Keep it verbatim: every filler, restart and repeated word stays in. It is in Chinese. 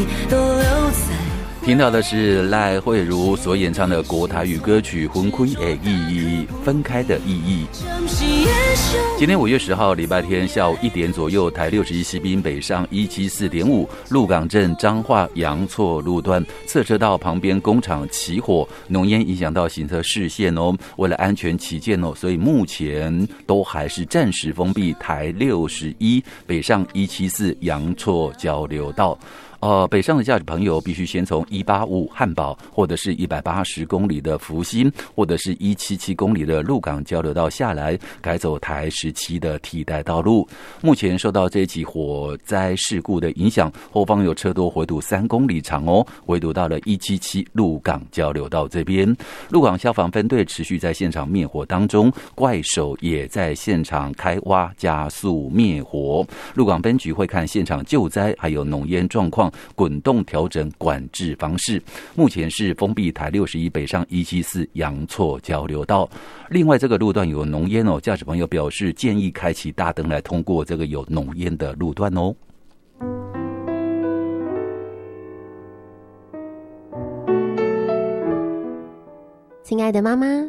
都留在。 听到的是赖慧如所演唱的国台语歌曲《分开的意义》，分开的意义。今天五月十号礼拜天下午一点左右，台六十一西滨北上一七四点五，鹿港镇彰化阳错路段侧车道旁边工厂起火，浓烟影响到行车视线哦。为了安全起见哦，所以目前都还是暂时封闭台六十一北上一七四阳错交流道。呃，北上的驾驶朋友必须先从一八五汉堡，或者是一百八十公里的福兴，或者是一七七公里的鹿港交流道下来，改走台十七的替代道路。目前受到这起火灾事故的影响，后方有车多回堵三公里长哦，回堵到了一七七鹿港交流道这边。鹿港消防分队持续在现场灭火当中，怪手也在现场开挖加速灭火。鹿港分局会看现场救灾还有浓烟状况，滚动调整管制方式。目前是封闭台六十一北上一七四阳错交流道。另外这个路段有浓烟哦，驾驶朋友表示建议开启大灯来通过这个有浓烟的路段哦。 亲爱的妈妈，